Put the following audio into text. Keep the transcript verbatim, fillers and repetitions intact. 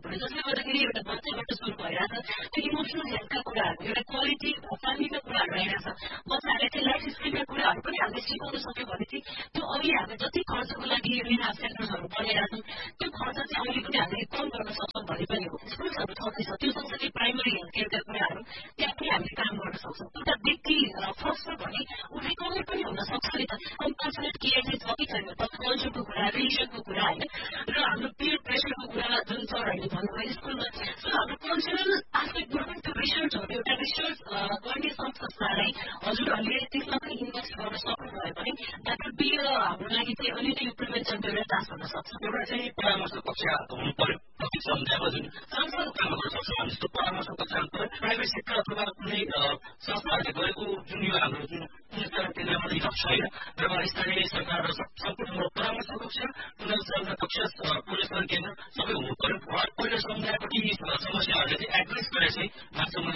पर्यो जसले गर्दाखेरि एउटा बच्चाबाट सुरु भइरहेको छ त्यो इमोसनल हेल्थका कुराहरू एउटा क्वालिटी फ्यामिलीका कुराहरू आइरहेको छ बच्चाहरूले चाहिँ लाइफ स्किलका कुराहरू पनि हामीले सिकाउन सक्यो भने चाहिँ त्यो अघि हामीले जति खर्चको लागि रिहाब सेन्टर्सहरू बनाइरहेको छौँ त्यो खर्च चाहिँ अहिले पनि हामीले कम गर्न सक्छौँ भने पनि हो स्कुल्सहरू छँदैछ त्यो सँगसँगै प्राइमरी हेल्थ केयरका कुराहरू त्यहाँ पनि हामीले काम गर्न सक्छौँ एउटा व्यक्ति फर्स्टमा भने ऊ रिकभर पनि हुन सक्छ नि त कम्पलसरेट केयर चाहिँ छ कि छैन त कल्चरको कुरा रिलिजनको कुरा होइन र हाम्रो पियर प्रेसरको कुरा जुन छ हामीले भन्नुभयो स्कुलमा सो हाम्रो कल्चरल आस्पेक्टमा पनि त्यो रिसर्चहरू एउटा रिसर्च गर्ने संस्थालाई हजुरहरूले त्यसमा पनि इन्भेस्ट गर्न सक्नुभयो भने द्याट वुड बी हाम्रो लागि चाहिँ अलिकति प्रिभेन्सन एउटा टास्क हुन सक्छ एउटा चाहिँ परामर्श कक्षा हुनु पर्यो कति समुदायमा जुन सांसद काम गर्न सक्छ हामी जस्तो परामर्श कक्षा हुनु पर्यो प्राइभेट सेक्टर अथवा कुनै संस्थाहरूले गरेको जुन यो हाम्रो जुन पुनर्स्थापना केन्द्रमा इनफ छैन र स्थानीय सरकार र सम्पूर्ण परामर्श कक्षा पुनर्स्थापना कक्षा पुनर्स्थापना केन्द्र सबै हुनु पर्यो पहिलो समुदायपट्टि समस्याहरूले चाहिँ एड्रेस गरेर चाहिँ मान्छेमा